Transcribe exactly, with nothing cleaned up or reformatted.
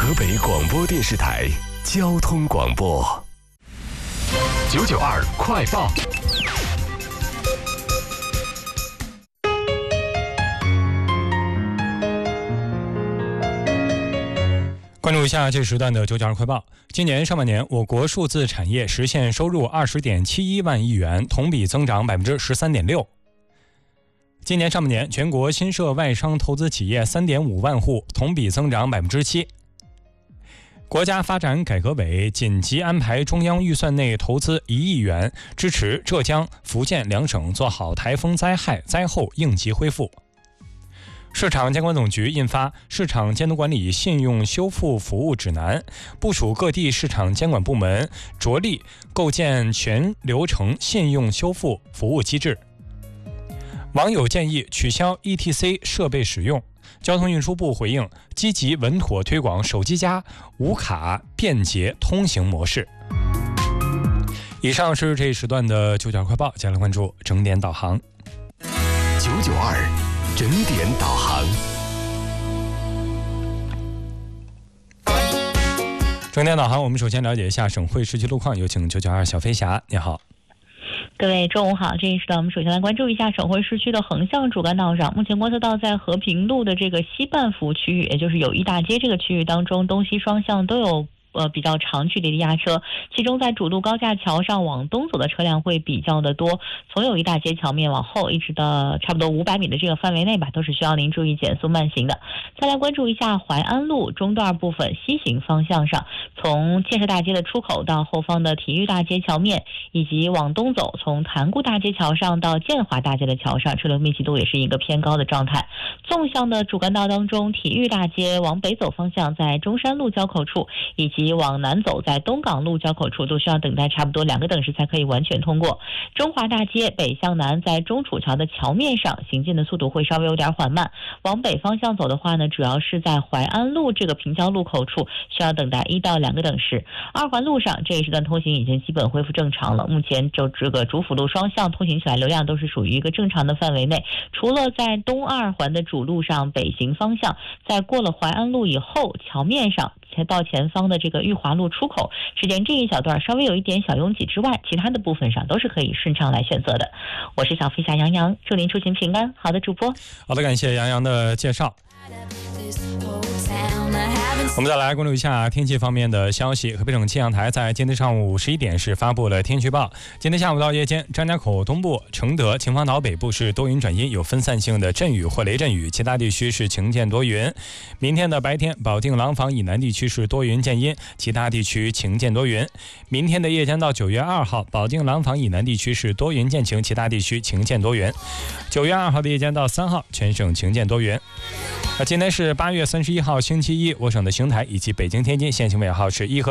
河北广播电视台交通广播九九二快报。 关注一下这时段的九九二快报。今年上半年，我国数字产业实现收入二十点七一万亿元，同比增长百分之十三点六。今年上半年，全国新设外商投资企业三点五万户，同比增长百分之七。国家发展改革委紧急安排中央预算内投资一亿元，支持浙江、福建两省做好台风灾害灾后应急恢复。市场监管总局印发《市场监督管理信用修复服务指南》，部署各地市场监管部门着力构建全流程信用修复服务机制。网友建议取消 E T C 设备使用，交通运输部回应，积极稳妥推广手机加无卡便捷通行模式。以上是这一时段的九九二快报，接下来关注整点导航。 九九二整点导航。 整点导航，我们首先了解一下省会市区路况，有请九九二小飞侠，你好。 各位中午好，这一时段我们首先来关注一下省会市区的横向主干道上，目前观测到在和平路的这个西半幅区域，也就是友谊大街这个区域当中，东西双向都有呃，比较长距离的压车，其中在主路高架桥上往东走的车辆会比较的多，从友谊大街桥面往后一直到差不多五百米的这个范围内吧，都是需要您注意减速慢行的。再来关注一下淮安路中段部分西行方向上，从建设大街的出口到后方的体育大街桥面，以及往东走从潭沽大街桥上到建华大街的桥上，车流密集度也是一个偏高的状态。纵向的主干道当中，体育大街往北走方向在中山路交口处，以及往南走在东港路交口处都需要等待差不多两个等时才可以完全通过。中华大街北向南在中楚桥的桥面上行进的速度会稍微有点缓慢，往北方向走的话呢，主要是在淮安路这个平交路口处需要等待一到两个等时。二环路上这一时段通行已经基本恢复正常了，目前就这个主辅路双向通行起来流量都是属于一个正常的范围内，除了在东二环的主路上北行方向，在过了淮安路以后桥面上到前方的这个裕华路出口之间这一小段稍微有一点小拥挤之外，其他的部分上都是可以顺畅来选择的。我是小飞侠杨洋，祝您出行平安。好的，主播。 好的，感谢杨洋的介绍。我们再来关注一下天气方面的消息。河北省气象台在今天上午十一点是发布了天气预报。今天下午到夜间，张家口东部、承德、秦皇岛北部是多云转阴，有分散性的阵雨或雷阵雨，其他地区是晴间多云。明天的白天，保定廊坊以南地区是多云见阴，其他地区晴间多云。明天的夜间到九月二号，保定廊坊以南地区是多云见晴，其他地区晴间多云。九月二号的夜间到三号，全省晴间多云。今天是八月三十一号星期一，我省的邢台以及北京、天津限行尾号是一和